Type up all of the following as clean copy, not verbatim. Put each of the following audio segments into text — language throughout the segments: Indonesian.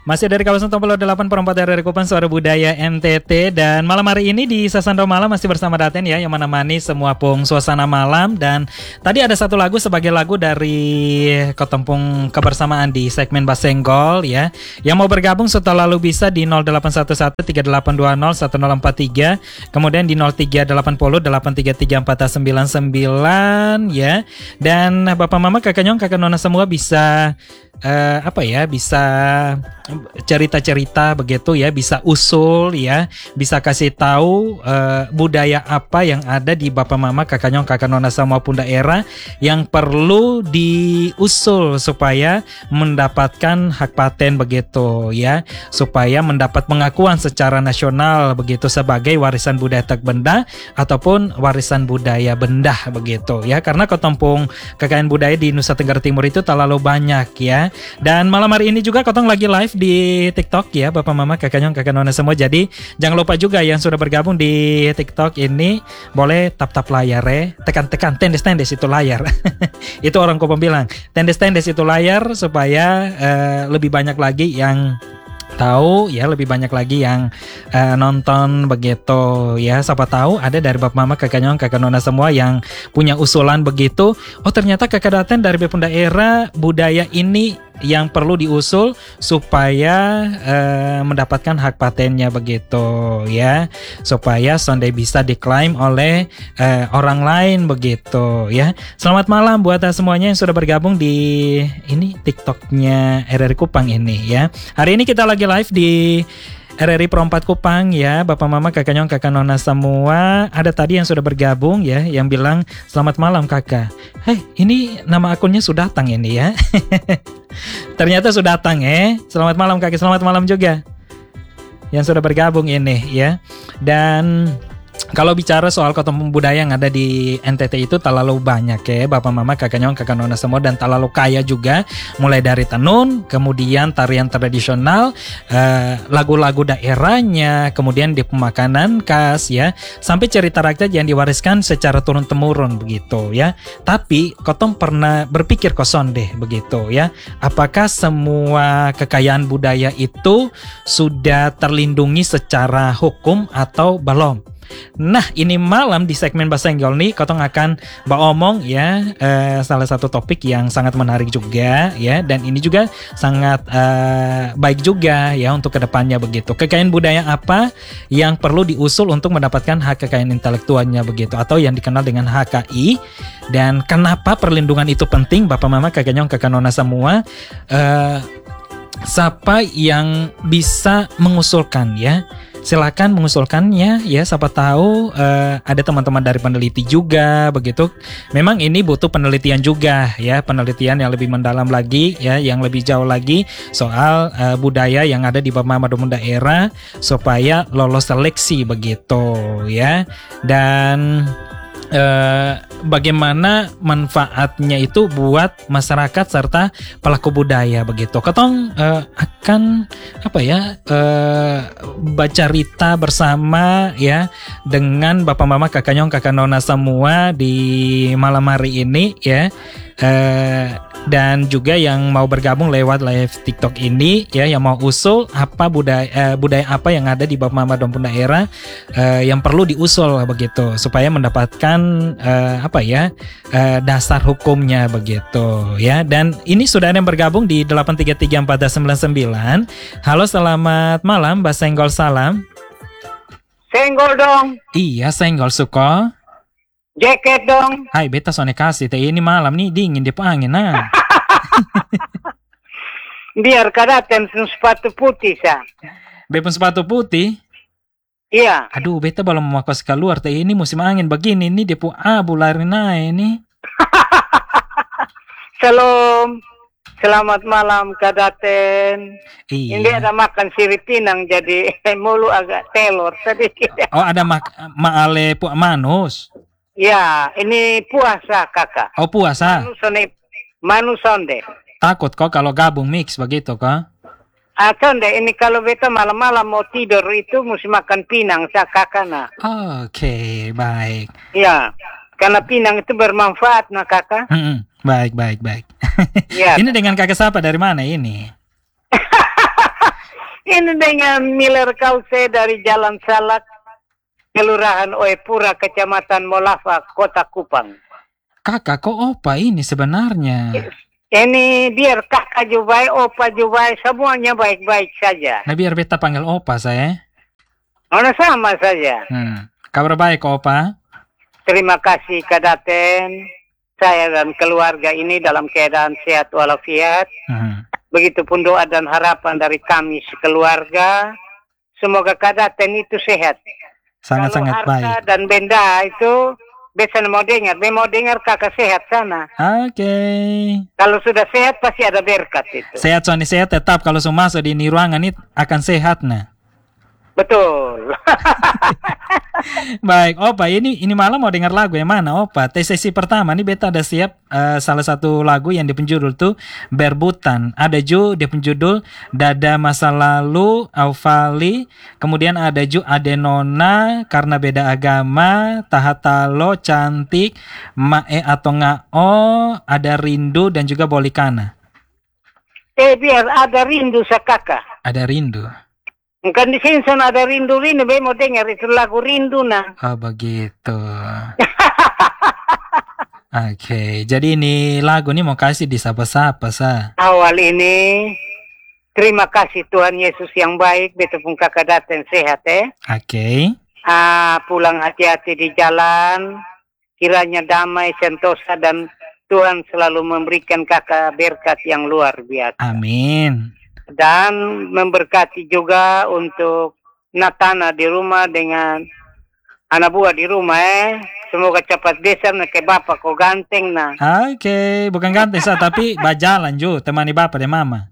Masih dari kawasan Tompel 8/4 RRI Kupang, Suara Budaya NTT. Dan malam hari ini di Sasando Malam masih bersama Daten ya, yang menemani semua pung suasana malam. Dan tadi ada satu lagu sebagai lagu dari Ketempung Kebersamaan di segmen Basenggol ya. Yang mau bergabung setelah lalu bisa di 0811 3820 1043, kemudian di 0380 833 499 ya. Dan Bapak Mama, Kakak Nyong, Kakak Nona semua bisa bisa cerita-cerita begitu ya, bisa usul ya, bisa kasih tahu budaya apa yang ada di Bapak Mama, Kakak Nyong, Kakak Nona maupun daerah yang perlu diusul supaya mendapatkan hak paten begitu ya, supaya mendapat pengakuan secara nasional begitu sebagai warisan budaya tak benda ataupun warisan budaya benda begitu ya, karena ketempung kekayaan budaya di Nusa Tenggara Timur itu terlalu banyak ya. Dan malam hari ini juga Kotong lagi live di TikTok ya, Bapak Mama, Kakak Nyong, Kakak Nona semua. Jadi jangan lupa juga yang sudah bergabung di TikTok ini boleh tap-tap layar ya, tekan-tekan tendes-tendes itu layar. Itu orang Kupang bilang, tendes-tendes itu layar supaya lebih banyak lagi yang tahu ya, lebih banyak lagi yang nonton begitu ya. Siapa tahu ada dari Bapak Mama, Kakak Nyong, Kakak Nona semua yang punya usulan begitu. Oh ternyata Kakak Daten dari Bepom daerah budaya ini yang perlu diusul supaya mendapatkan hak patennya begitu ya, supaya sonde bisa diklaim oleh orang lain begitu ya. Selamat malam buat semuanya yang sudah bergabung di ini TikToknya RRI Kupang ini ya. Hari ini kita lagi live di RRI Pro 4 Kupang ya, Bapak Mama, Kakak Nyong, Kakak Nona semua. Ada tadi yang sudah bergabung ya, yang bilang selamat malam kakak. Hei, ini nama akunnya sudah datang ini ya. Ternyata sudah datang Selamat malam kakak, selamat malam juga yang sudah bergabung ini ya. Dan kalau bicara soal ketempung budaya yang ada di NTT itu terlalu banyak ya, Bapak Mama, Kakak Nyong, Kakak Nona semua, dan terlalu kaya juga. Mulai dari tenun, kemudian tarian tradisional, lagu-lagu daerahnya, kemudian di pemakanan khas ya, sampai cerita rakyat yang diwariskan secara turun-temurun begitu ya. Tapi Kotong pernah berpikir koson deh begitu ya, apakah semua kekayaan budaya itu sudah terlindungi secara hukum atau belum? Nah ini malam di segmen Basenggol nih Kotong akan omong ya, salah satu topik yang sangat menarik juga ya, dan ini juga sangat baik juga ya untuk kedepannya begitu. Kekayaan budaya apa yang perlu diusul untuk mendapatkan hak kekayaan intelektualnya begitu, atau yang dikenal dengan HKI, dan kenapa perlindungan itu penting, Bapak Mama, Kakak Nyong, Kakak Nona semua. Siapa yang bisa mengusulkan ya? Silakan mengusulkannya ya, siapa tahu ada teman-teman dari peneliti juga begitu. Memang ini butuh penelitian juga ya, penelitian yang lebih mendalam lagi ya, yang lebih jauh lagi soal budaya yang ada di Bapak Mama daerah supaya lolos seleksi begitu ya. Dan bagaimana manfaatnya itu buat masyarakat serta pelaku budaya begitu. Kotong akan baca cerita bersama ya dengan Bapak Mama, Kakak Nyong, Kakak Nona semua di malam hari ini ya. Dan juga yang mau bergabung lewat live TikTok ini ya, yang mau usul apa budaya apa yang ada di Bapak Mama daerah yang perlu diusul begitu supaya mendapatkan dasar hukumnya begitu ya. Dan ini sudah ada yang bergabung di 833 499. Halo, selamat malam, Basenggol, salam. Senggol dong. Iya, Senggol suko. Jaket dong. Hai, beta sone kasih teh ini malam nih dingin di angin nah. Biar kadaten sepatu putih sa. Bepun sepatu putih. Iya. Aduh, beta belum mau kos keluar teh ini musim angin begini nih depu abu lari naik nih. Salam. Selamat malam kadaten. Iya. Ini ada makan sirip pinang jadi mulu agak telur sedikit. Oh, ada maale pu manus. Ya, ini puasa kakak. Oh, puasa. Manusonde. Takut kok kalau gabung mix begitu kok. Sonde, ini kalau beta malam-malam mau tidur itu mesti makan pinang sa kakak nah. Oke, baik. Ya, karena pinang itu bermanfaat nah kakak. Baik. Ya. Ini dengan kakak siapa dari mana ini? Ini dengan Miller Kause dari Jalan Salak, Kelurahan Oepura, Kecamatan Molafa, Kota Kupang. Kakak, kok opa ini sebenarnya? Ini biar kakak juga baik, opa juga baik, semuanya baik-baik saja. Nah, biar beta panggil opa saya. Mana sama saja. Kabar baik, opa? Terima kasih Kadaten. Saya dan keluarga ini dalam keadaan sehat walafiat. Begitupun doa dan harapan dari kami sekeluarga. Semoga Kadaten itu sehat. Sangat-sangat baik. Harta dan benda itu biasa mau dengar kakak sehat sana. Oke. Kalau sudah sehat pasti ada berkat itu. Sehat Sony, sehat tetap. Kalau semua masuk di ini ruangan ini akan sehat nah. Betul. Baik, opa ini malam mau dengar lagu yang mana opa? Sesi pertama nih beta ada siap salah satu lagu yang di penjudul tuh Berbutan. Ada juga di penjudul Dada Masa Lalu Aufali. Kemudian ada juga Adenona Karena Beda Agama, Tahatalo Cantik, Mae atau Ngao, ada Rindu dan juga Bolikana. Biar ada rindu sa kakak. Ada Rindu. Bukan di sini sana ada rindu-rindu, mau dengar itu lagu rindu nah. Oh begitu. Oke, jadi ini lagu ini mau kasih di sapa-sapa sa. Awal ini terima kasih Tuhan Yesus yang baik, betul pun kakak datang sehat Oke. Pulang hati-hati di jalan, kiranya damai, sentosa dan Tuhan selalu memberikan kakak berkat yang luar biasa. Amin. Dan memberkati juga untuk Natana di rumah dengan anak buah di rumah Semoga cepat besar na ke bapak ko ganteng na. Oke, bukan ganteng sa tapi bajalan juga temani bapak dan mama.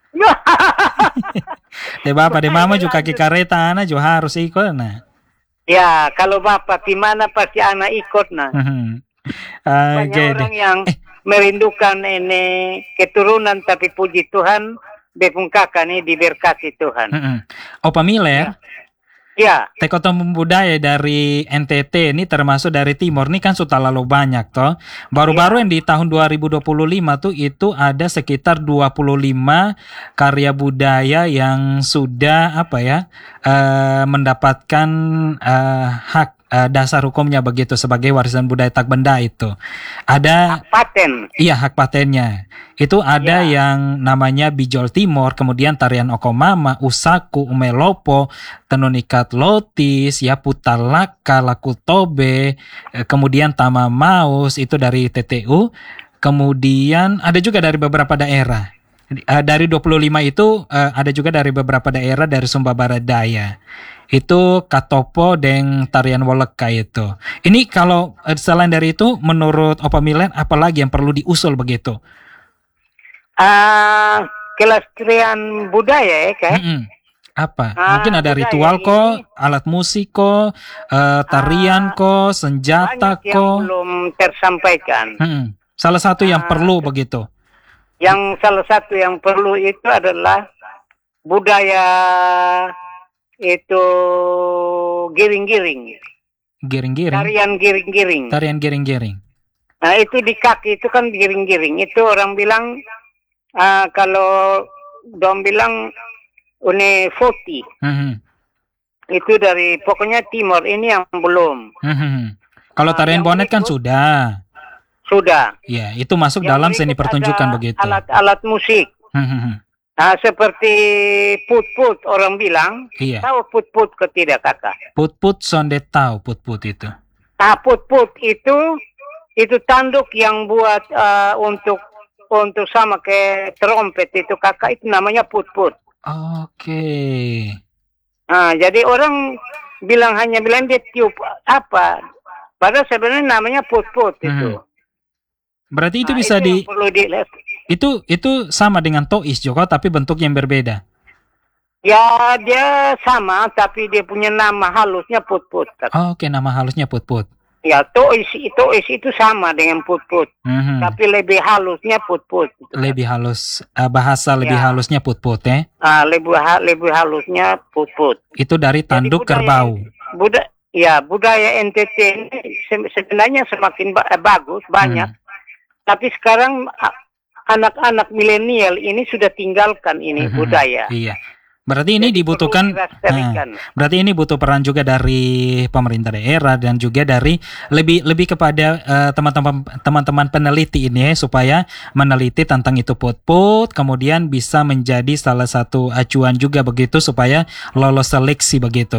De bapak dan mama juga kaki kereta anak juga harus ikut nah. Ya, kalau bapak di mana pasti anak ikut nah. Banyak orang yang merindukan ini keturunan tapi puji Tuhan Bekung kakak nih diberkati Tuhan. Opa Miller, ya. Tekotom budaya dari NTT ini termasuk dari Timur ini kan sudah lalu banyak toh. Baru-baru yang di tahun 2025 tuh itu ada sekitar 25 karya budaya yang sudah mendapatkan hak dasar hukumnya begitu sebagai warisan budaya tak benda itu. Ada hak paten. Iya, hak patennya. Itu ada yang namanya Bijol Timor, kemudian tarian Okomama, Usaku, Umelopo, Tenunikat Lotis, ya Putalaka, Laku Tobe, kemudian Tama Maus itu dari TTU. Kemudian ada juga dari beberapa daerah. Dari 25 itu ada juga dari beberapa daerah dari Sumba Barat Daya. Itu Katopo dan tarian Woleka itu. Ini kalau selain dari itu menurut Opa Milen apalagi yang perlu diusul begitu? Kelestarian budaya ya kan? Apa? Mungkin ada ritual kok, alat musik kok, tarian kok, senjata kok. Yang belum tersampaikan. Salah satu yang perlu begitu. Yang salah satu yang perlu itu adalah budaya itu giring-giring. Giring-giring. Tarian giring-giring. Tarian giring-giring. Nah itu di kaki itu kan giring-giring. Itu orang bilang kalau dong bilang une foti. Itu dari pokoknya Timur ini yang belum. Kalau tarian bonet kan sudah. Sudah. Ya, itu masuk yang dalam seni pertunjukan begitu. Alat-alat musik. Nah, seperti put-put orang bilang. Iya. Tahu put-put ke tidak kakak? Put-put sonde tahu put-put itu. Nah, put-put itu tanduk yang buat untuk sama ke trompet itu kakak itu namanya put-put. Oke. Nah, jadi orang hanya bilang dia tiup apa? Padahal sebenarnya namanya put-put itu. Berarti itu bisa itu sama dengan tois juga tapi bentuk yang berbeda. Ya dia sama tapi dia punya nama halusnya put-put. Oke, nama halusnya put-put. Ya tois itu sama dengan put-put. Tapi lebih halusnya put-put. Lebih halus bahasa lebih halusnya put-put lebih halusnya put-put. Itu dari tanduk kerbau. Budaya NTT ini sebenarnya semakin bagus banyak. Tapi sekarang anak-anak milenial ini sudah tinggalkan ini budaya. Iya. Berarti ini dibutuhkan, berarti ini butuh peran juga dari pemerintah daerah dan juga dari lebih kepada teman-teman peneliti ini supaya meneliti tentang itu put-put, kemudian bisa menjadi salah satu acuan juga begitu supaya lolos seleksi begitu.